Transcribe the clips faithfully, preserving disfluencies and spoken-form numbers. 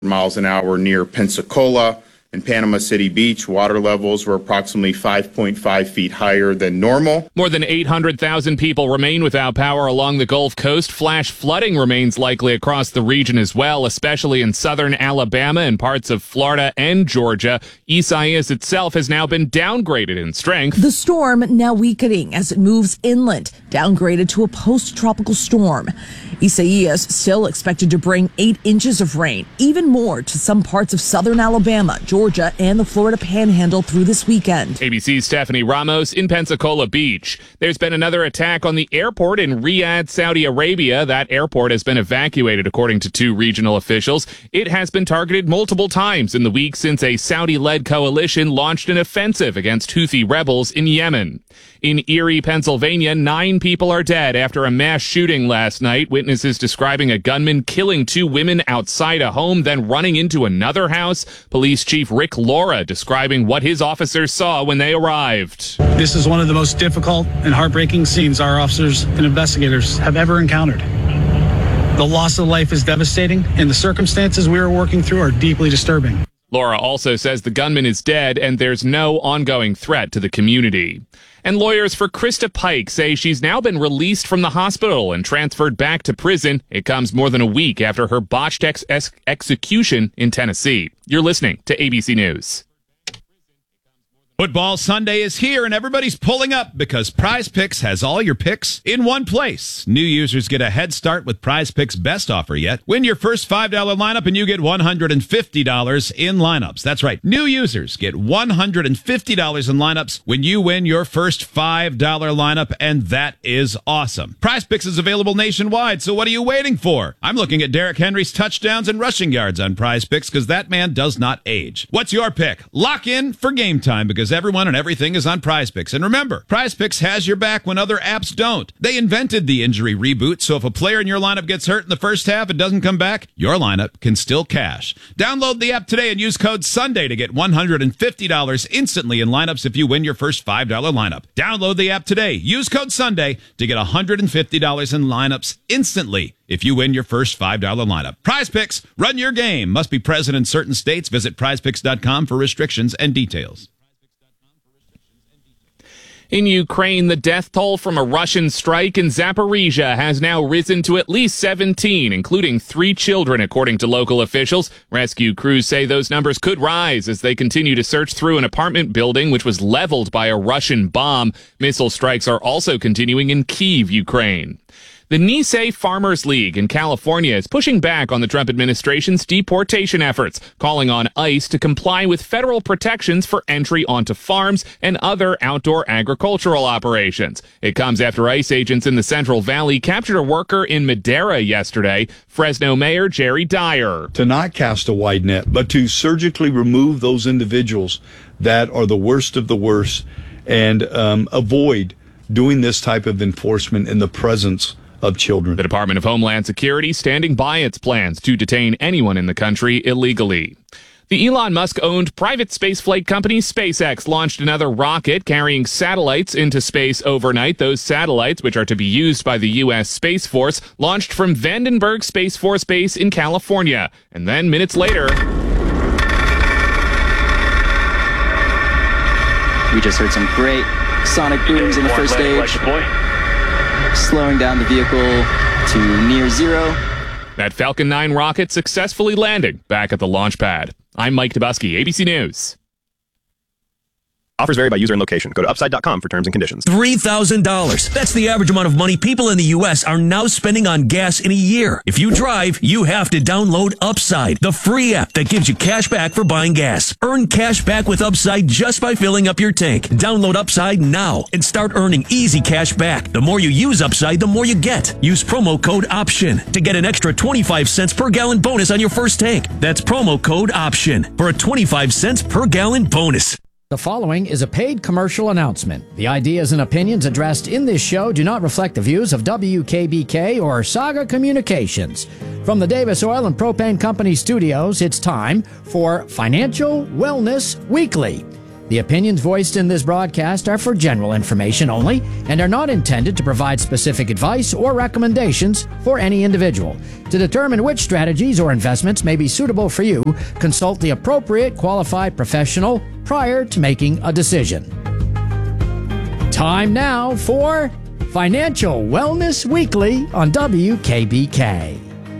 miles an hour near Pensacola. In Panama City Beach, water levels were approximately five point five feet higher than normal. More than eight hundred thousand people remain without power along the Gulf Coast. Flash flooding remains likely across the region as well, especially in southern Alabama and parts of Florida and Georgia. Isaias itself has now been downgraded in strength. The storm now weakening as it moves inland, downgraded to a post-tropical storm. Isaias still expected to bring eight inches of rain, even more to some parts of southern Alabama, Georgia, and the Florida Panhandle through this weekend. A B C's Stephanie Ramos in Pensacola Beach. There's been another attack on the airport in Riyadh, Saudi Arabia. That airport has been evacuated, according to two regional officials. It has been targeted multiple times in the week since a Saudi-led coalition launched an offensive against Houthi rebels in Yemen. In Erie, Pennsylvania, nine people are dead after a mass shooting last night. Witnesses describing a gunman killing two women outside a home, then running into another house. Police Chief Rick Laura describing what his officers saw when they arrived. This is one of the most difficult and heartbreaking scenes our officers and investigators have ever encountered. The loss of life is devastating, and the circumstances we are working through are deeply disturbing. Laura also says the gunman is dead and there's no ongoing threat to the community. And lawyers for Krista Pike say she's now been released from the hospital and transferred back to prison. It comes more than a week after her botched ex- ex- execution in Tennessee. You're listening to A B C News. Football Sunday is here, and everybody's pulling up because Prize Picks has all your picks in one place. New users get a head start with Prize Picks' best offer yet. Win your first five dollars lineup, and you get one hundred fifty dollars in lineups. That's right. New users get one hundred fifty dollars in lineups when you win your first five dollars lineup, and that is awesome. Prize Picks is available nationwide, so what are you waiting for? I'm looking at Derrick Henry's touchdowns and rushing yards on Prize Picks because that man does not age. What's your pick? Lock in for game time because everyone and everything is on Prize Picks. And remember, Prize Picks has your back when other apps don't. They invented the injury reboot, so if a player in your lineup gets hurt in the first half and doesn't come back, your lineup can still cash. Download the app today and use code Sunday to get one hundred fifty dollars instantly in lineups if you win your first five dollars lineup. Download the app today. Use code Sunday to get one hundred fifty dollars in lineups instantly if you win your first five dollars lineup. Prize Picks, run your game. Must be present in certain states. Visit prize picks dot com for restrictions and details. In Ukraine, the death toll from a Russian strike in Zaporizhia has now risen to at least seventeen, including three children, according to local officials. Rescue crews say those numbers could rise as they continue to search through an apartment building which was leveled by a Russian bomb. Missile strikes are also continuing in Kyiv, Ukraine. The Nisei Farmers League in California is pushing back on the Trump administration's deportation efforts, calling on ICE to comply with federal protections for entry onto farms and other outdoor agricultural operations. It comes after ICE agents in the Central Valley captured a worker in Madera yesterday. Fresno Mayor Jerry Dyer. To not cast a wide net, but to surgically remove those individuals that are the worst of the worst and um, avoid doing this type of enforcement in the presence of children. The Department of Homeland Security standing by its plans to detain anyone in the country illegally. The Elon Musk-owned private spaceflight company SpaceX launched another rocket carrying satellites into space overnight. Those satellites, which are to be used by the U S Space Force, launched from Vandenberg Space Force Base in California. And then minutes later, we just heard some great sonic booms in the first stage, slowing down the vehicle to near zero. That Falcon nine rocket successfully landing back at the launch pad. I'm Mike Tobuski, A B C News. Offers vary by user and location. Go to upside dot com for terms and conditions. three thousand dollars. That's the average amount of money people in the U S are now spending on gas in a year. If you drive, you have to download Upside, the free app that gives you cash back for buying gas. Earn cash back with Upside just by filling up your tank. Download Upside now and start earning easy cash back. The more you use Upside, the more you get. Use promo code OPTION to get an extra twenty-five cents per gallon bonus on your first tank. That's promo code OPTION for a twenty-five cents per gallon bonus. The following is a paid commercial announcement. The ideas and opinions addressed in this show do not reflect the views of W K B K or Saga Communications. From the Davis Oil and Propane Company studios, it's time for Financial Wellness Weekly. The opinions voiced in this broadcast are for general information only and are not intended to provide specific advice or recommendations for any individual. To determine which strategies or investments may be suitable for you, consult the appropriate qualified professional prior to making a decision. Time now for Financial Wellness Weekly on W K B K.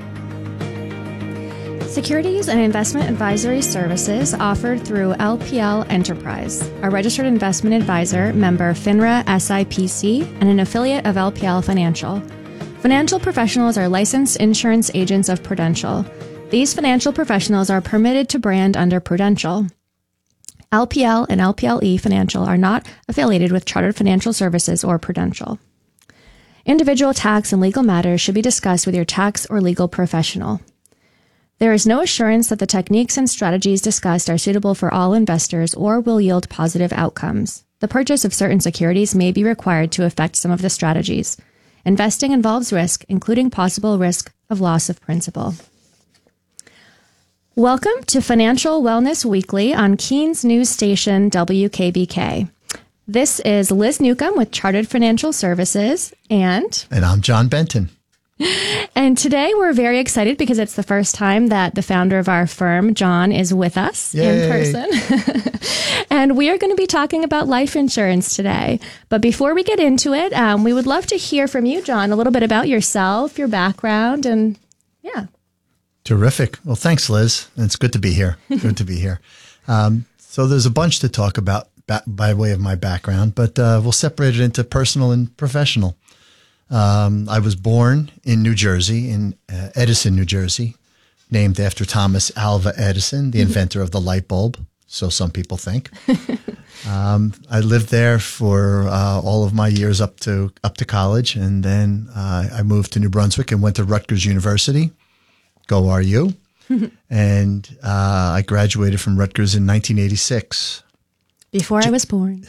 Securities and investment advisory services offered through L P L Enterprise, a registered investment advisor, member FINRA S I P C, and an affiliate of L P L Financial. Financial professionals are licensed insurance agents of Prudential. These financial professionals are permitted to brand under Prudential. L P L and L P L E Financial are not affiliated with Chartered Financial Services or Prudential. Individual tax and legal matters should be discussed with your tax or legal professional. There is no assurance that the techniques and strategies discussed are suitable for all investors or will yield positive outcomes. The purchase of certain securities may be required to affect some of the strategies. Investing involves risk, including possible risk of loss of principal. Welcome to Financial Wellness Weekly on Keens News Station W K B K. This is Liz Newcomb with Chartered Financial Services and... And I'm John Benton. And today we're very excited because it's the first time that the founder of our firm, John, is with us Yay. in person. And we are going to be talking about life insurance today. But before we get into it, um, we would love to hear from you, John, a little bit about yourself, your background, and yeah. Terrific. Well, thanks, Liz. It's good to be here. Good to be here. Um, so there's a bunch to talk about ba- by way of my background, but uh, we'll separate it into personal and professional. Um, I was born in New Jersey, in uh, Edison, New Jersey, named after Thomas Alva Edison, the inventor of the light bulb. So some people think. um, I lived there for uh, all of my years up to up to college, and then uh, I moved to New Brunswick and went to Rutgers University. Go R U. And uh, I graduated from Rutgers in nineteen eighty-six. Before I was born.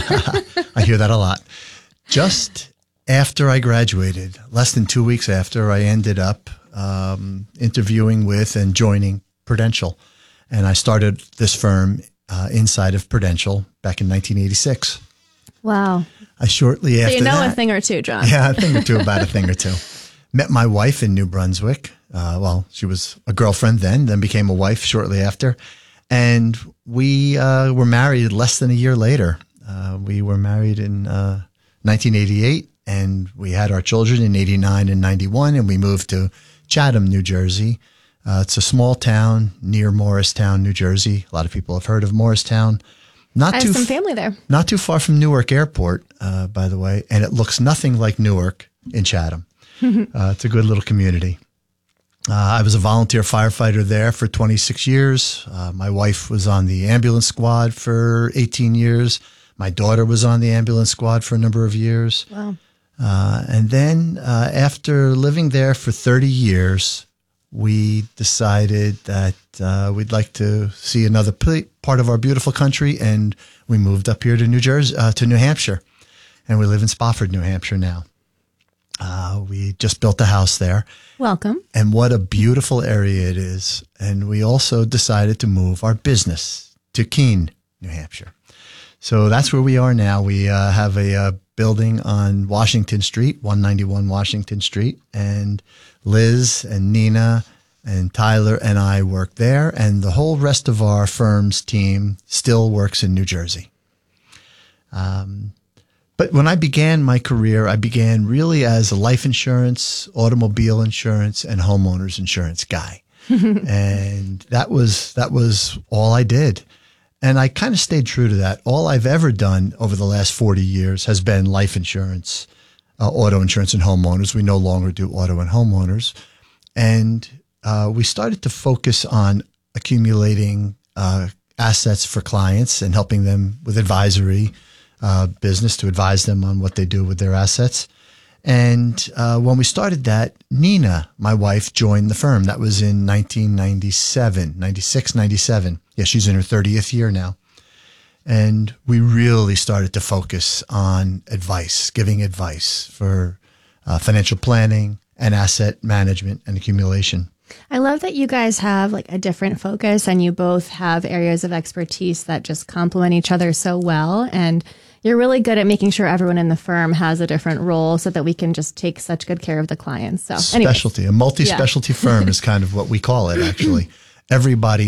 I hear that a lot. Just after I graduated, less than two weeks after, I ended up um, interviewing with and joining Prudential. And I started this firm uh, inside of Prudential back in nineteen eighty-six. Wow. I shortly so after you know that, a thing or two, John. Yeah, a thing or two, about a thing or two. Met my wife in New Brunswick. Uh, well, she was a girlfriend then, then became a wife shortly after. And we uh, were married less than a year later. Uh, we were married in uh, nineteen eighty-eight, and we had our children in eighty-nine and ninety-one, and we moved to Chatham, New Jersey. Uh, it's a small town near Morristown, New Jersey. A lot of people have heard of Morristown. Not I too have some f- family there. Not too far from Newark Airport, uh, by the way, and it looks nothing like Newark in Chatham. uh, it's a good little community. Uh, I was a volunteer firefighter there for twenty-six years. Uh, my wife was on the ambulance squad for eighteen years. My daughter was on the ambulance squad for a number of years. Wow. Uh, and then uh, after living there for thirty years, we decided that uh, we'd like to see another p- part of our beautiful country, and we moved up here to New Jersey, uh, to New Hampshire, and we live in Spofford, New Hampshire now. Uh, we just built a house there. Welcome. And what a beautiful area it is. And we also decided to move our business to Keene, New Hampshire. So that's where we are now. We uh, have a uh, building on Washington Street, one ninety-one Washington Street. And Liz and Nina and Tyler and I work there. And the whole rest of our firm's team still works in New Jersey. Um, But when I began my career, I began really as a life insurance, automobile insurance, and homeowners insurance guy. And that was that was all I did. And I kind of stayed true to that. All I've ever done over the last forty years has been life insurance, uh, auto insurance, and homeowners. We no longer do auto and homeowners. And uh, we started to focus on accumulating uh, assets for clients and helping them with advisory uh, business to advise them on what they do with their assets. And uh, when we started that, Nina, my wife, joined the firm. That was in nineteen ninety-seven, ninety-six, ninety-seven. Yeah, she's in her thirtieth year now. And we really started to focus on advice, giving advice for uh, financial planning and asset management and accumulation. I love that you guys have like a different focus and you both have areas of expertise that just complement each other so well. And you're really good at making sure everyone in the firm has a different role so that we can just take such good care of the clients. So anyways. Specialty, a multi-specialty Yeah. firm is kind of what we call it, actually. Everybody